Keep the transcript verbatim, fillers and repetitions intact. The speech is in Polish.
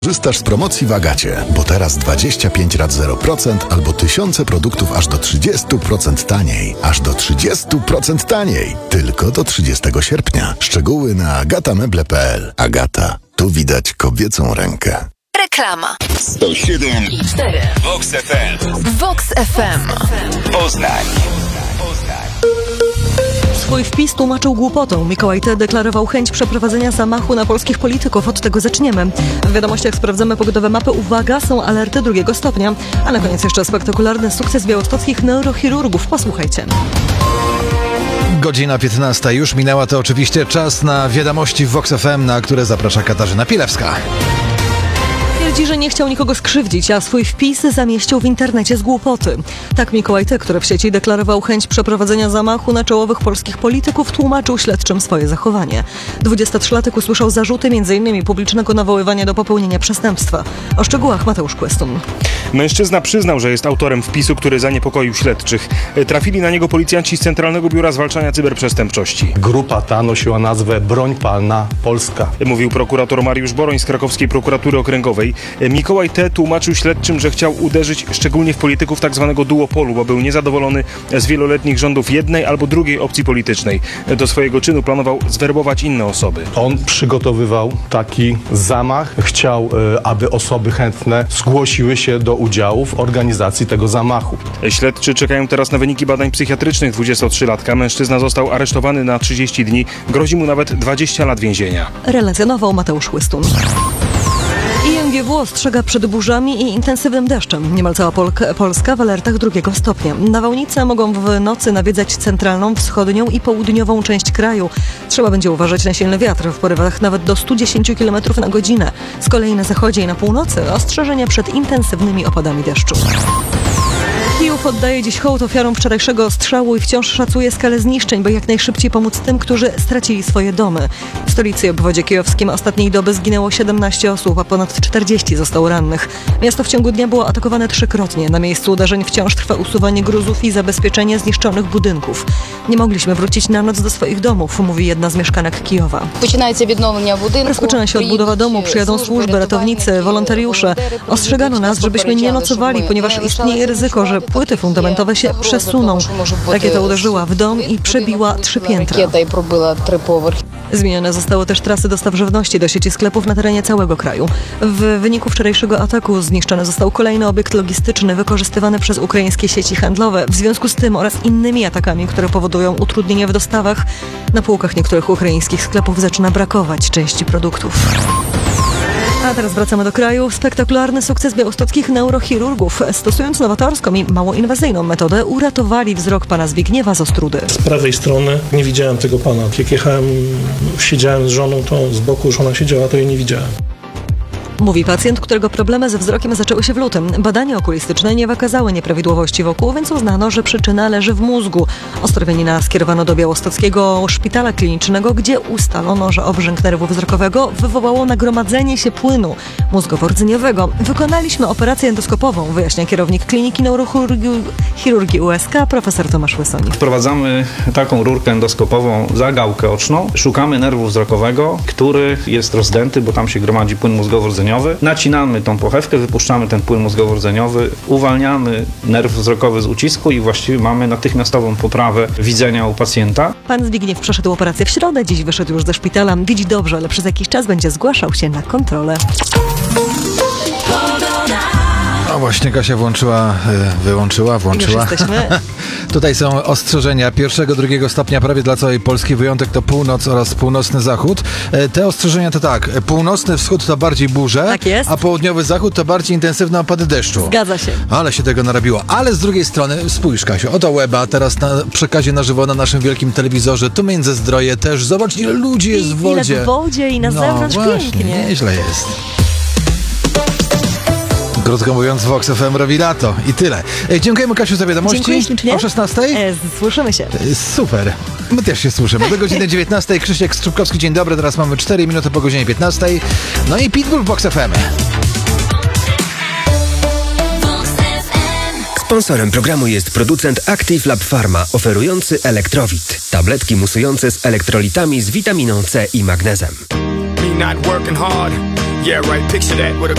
Korzystasz z promocji w Agacie, bo teraz dwadzieścia pięć rat zero procent albo tysiące produktów aż do trzydzieści procent taniej. Aż do trzydzieści procent taniej. Tylko do trzydziestego sierpnia. Szczegóły na agatameble kropka p l. Agata. Tu widać kobiecą rękę. Reklama. sto siedem i cztery. Vox F M. Vox F M. Poznań. Swój wpis tłumaczył głupotą. Mikołaj T. deklarował chęć przeprowadzenia zamachu na polskich polityków. Od tego zaczniemy. W wiadomościach sprawdzamy pogodowe mapy. Uwaga, są alerty drugiego stopnia. A na koniec jeszcze spektakularny sukces białostockich neurochirurgów. Posłuchajcie. Godzina piętnasta już minęła, to oczywiście czas na wiadomości w Vox F M, na które zaprasza Katarzyna Pilewska. Twierdzi, że nie chciał nikogo skrzywdzić, a swój wpis zamieścił w internecie z głupoty. Tak Mikołaj T., który w sieci deklarował chęć przeprowadzenia zamachu na czołowych polskich polityków, tłumaczył śledczym swoje zachowanie. dwudziestotrzylatek usłyszał zarzuty m.in. publicznego nawoływania do popełnienia przestępstwa. O szczegółach Mateusz Kłestun. Mężczyzna przyznał, że jest autorem wpisu, który zaniepokoił śledczych. Trafili na niego policjanci z Centralnego Biura Zwalczania Cyberprzestępczości. Grupa ta nosiła nazwę Broń Palna Polska. Mówił prokurator Mariusz Boroń z Krakowskiej Prokuratury Okręgowej. Mikołaj T. tłumaczył śledczym, że chciał uderzyć szczególnie w polityków tzw. duopolu, bo był niezadowolony z wieloletnich rządów jednej albo drugiej opcji politycznej. Do swojego czynu planował zwerbować inne osoby. On przygotowywał taki zamach. Chciał, aby osoby chętne zgłosiły się do udziału w organizacji tego zamachu. Śledczy czekają teraz na wyniki badań psychiatrycznych dwudziestotrzylatka. Mężczyzna został aresztowany na trzydzieści dni. Grozi mu nawet dwadzieścia lat więzienia. Relacjonował Mateusz Chłystun. I N G W ostrzega przed burzami i intensywnym deszczem. Niemal cała Polka, Polska w alertach drugiego stopnia. Nawałnice mogą w nocy nawiedzać centralną, wschodnią i południową część kraju. Trzeba będzie uważać na silny wiatr w porywach nawet do stu dziesięciu kilometrów na godzinę. Z kolei na zachodzie i na północy ostrzeżenia przed intensywnymi opadami deszczu. Kijów oddaje dziś hołd ofiarom wczorajszego ostrzału i wciąż szacuje skalę zniszczeń, by jak najszybciej pomóc tym, którzy stracili swoje domy. W stolicy i obwodzie kijowskim ostatniej doby zginęło siedemnaście osób, a ponad czterdzieści zostało rannych. Miasto w ciągu dnia było atakowane trzykrotnie. Na miejscu uderzeń wciąż trwa usuwanie gruzów i zabezpieczenie zniszczonych budynków. Nie mogliśmy wrócić na noc do swoich domów, mówi jedna z mieszkanek Kijowa. Rozpoczyna się odbudowa domu, przyjadą służby, ratownicy, wolontariusze. Ostrzegano nas, żebyśmy nie nocowali, ponieważ istnieje ryzyko, że płyty fundamentowe się przesuną. Rakieta uderzyła w dom i przebiła trzy piętra. Zmienione zostały też trasy dostaw żywności do sieci sklepów na terenie całego kraju. W wyniku wczorajszego ataku zniszczony został kolejny obiekt logistyczny wykorzystywany przez ukraińskie sieci handlowe. W związku z tym oraz innymi atakami, które powodują utrudnienia w dostawach, na półkach niektórych ukraińskich sklepów zaczyna brakować części produktów. A teraz wracamy do kraju. Spektakularny sukces białostockich neurochirurgów. Stosując nowatorską i mało inwazyjną metodę, uratowali wzrok pana Zbigniewa z Ostródy. Z prawej strony nie widziałem tego pana. Jak jechałem, siedziałem z żoną, to z boku żona siedziała, to jej nie widziałem. Mówi pacjent, którego problemy ze wzrokiem zaczęły się w lutym. Badania okulistyczne nie wykazały nieprawidłowości wokół, więc uznano, że przyczyna leży w mózgu. Ostrowienina skierowano do białostockiego szpitala klinicznego, gdzie ustalono, że obrzęk nerwu wzrokowego wywołało nagromadzenie się płynu mózgowo-rdzeniowego. Wykonaliśmy operację endoskopową, wyjaśnia kierownik Kliniki Neurochirurgii Chirurgii U S K profesor Tomasz Łysoń. Wprowadzamy taką rurkę endoskopową za gałkę oczną. Szukamy nerwu wzrokowego, który jest rozdęty, bo tam się gromadzi płyn mózgowo-rdzeniowy. Nacinamy tą pochewkę, wypuszczamy ten płyn mózgowo-rdzeniowy, uwalniamy nerw wzrokowy z ucisku i właściwie mamy natychmiastową poprawę widzenia u pacjenta. Pan Zbigniew przeszedł operację w środę, dziś wyszedł już ze szpitala. Widzi dobrze, ale przez jakiś czas będzie zgłaszał się na kontrolę. No właśnie, Kasia włączyła, wyłączyła, włączyła. Już jesteśmy. Tutaj są ostrzeżenia pierwszego, drugiego stopnia prawie dla całej Polski. Wyjątek to północ oraz północny zachód. Te ostrzeżenia to tak, północny wschód to bardziej burze, tak jest. A południowy zachód to bardziej intensywne opady deszczu. Zgadza się. Ale się tego narobiło. Ale z drugiej strony, spójrz Kasiu, oto Łeba, teraz na przekazie na żywo na naszym wielkim telewizorze, tu Międzyzdroje też. Zobacz, ile ludzi jest I, w wodzie. Ile w wodzie i na no, zewnątrz właśnie, pięknie. Nieźle jest. Krótko mówiąc, Vox F M robi lato. I tyle. E, dziękujemy, Kasiu, za wiadomości. Dziękuję ślicznie. O szesnastej? E, słyszymy się. E, super. My też się słyszymy. Do godziny dziewiętnastej. Krzysiek Strzupkowski, dzień dobry. Teraz mamy cztery minuty po godzinie piętnastej. No i Pitbull w Vox F M. Sponsorem programu jest producent Active Lab Pharma, oferujący Elektrowit. Tabletki musujące z elektrolitami z witaminą C i magnezem. Me not working hard. Yeah, right. Picture that with a